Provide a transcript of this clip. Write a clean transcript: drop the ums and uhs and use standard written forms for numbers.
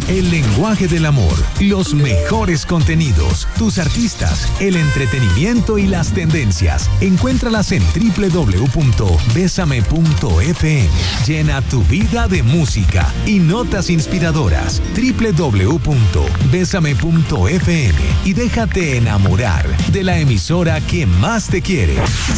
el lenguaje del amor, los mejores contenidos, tus artistas, el entretenimiento y las tendencias. Encuéntralas en www.besame.fm. Llena tu vida de música y notas inspiradoras. www.besame.fm y déjate enamorar de la emisora que más te quiere.